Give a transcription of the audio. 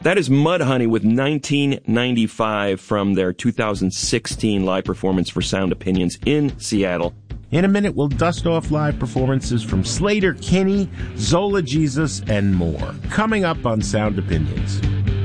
That is Mudhoney with 1995 from their 2016 live performance for Sound Opinions in Seattle. In a minute, we'll dust off live performances from Slater Kinney, Zola Jesus, and more. Coming up on Sound Opinions.